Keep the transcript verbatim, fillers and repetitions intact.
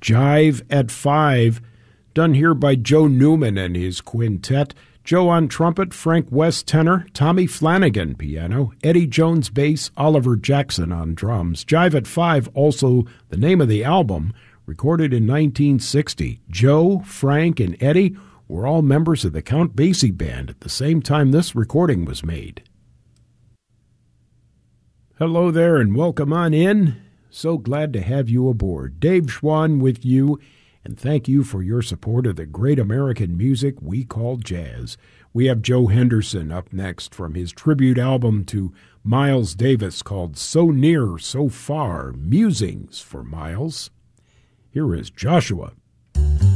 Jive at Five, done here by Joe Newman and his quintet. Joe on trumpet, Frank West tenor, Tommy Flanagan piano, Eddie Jones bass, Oliver Jackson on drums. Jive at Five, also the name of the album, recorded in nineteen sixty. Joe, Frank, and Eddie were all members of the Count Basie Band at the same time this recording was made. Hello there and welcome on in. So glad to have you aboard. Dave Schwann with you, and thank you for your support of the great American music we call jazz. We have Joe Henderson up next from his tribute album to Miles Davis called So Near, So Far, Musings for Miles. Here is Joshua.